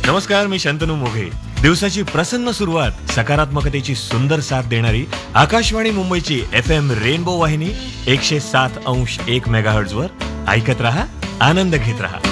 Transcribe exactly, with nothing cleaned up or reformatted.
नमस्कार, मी शंतनू मोघे. दिवसाची प्रसन्न सुरुवात सकारात्मकतेची सुंदर साथ देणारी आकाशवाणी मुंबईची एफ एम रेनबो वाहिनी एकशे सात अंश एक मेगाहर्ट्झ वर ऐकत रहा, आनंद घेत रहा.